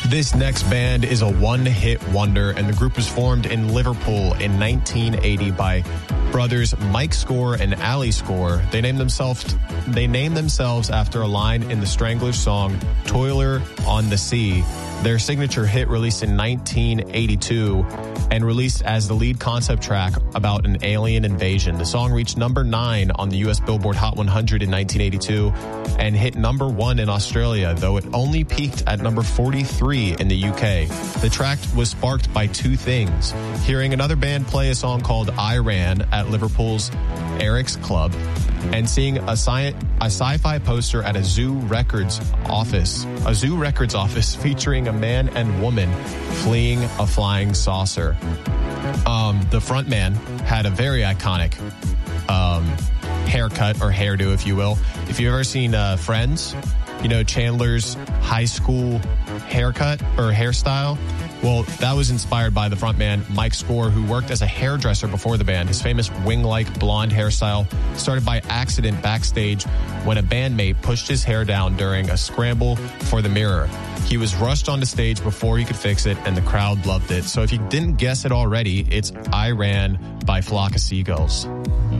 This next band is a one-hit wonder, and the group was formed in Liverpool in 1980 by brothers Mike Score and Ali Score. They named themselves after a line in the Stranglers song "Toiler on the Sea." Their signature hit, released in 1982 and released as the lead concept track about an alien invasion. The song reached number 9 on the U.S. Billboard Hot 100 in 1982 and hit number 1 in Australia, though it only peaked at number 43 in the UK. The track was sparked by two things: hearing another band play a song called I Ran at Liverpool's Eric's Club, and seeing a sci-fi poster at a Zoo Records office featuring a man and woman fleeing a flying saucer. The front man had a very iconic haircut, or hairdo, if you will. If you've ever seen Friends, you know Chandler's high school haircut or hairstyle. Well, that was inspired by the frontman, Mike Score, who worked as a hairdresser before the band. His famous wing-like blonde hairstyle started by accident backstage when a bandmate pushed his hair down during a scramble for the mirror. He was rushed onto stage before he could fix it, and the crowd loved it. So if you didn't guess it already, it's I Ran by Flock of Seagulls.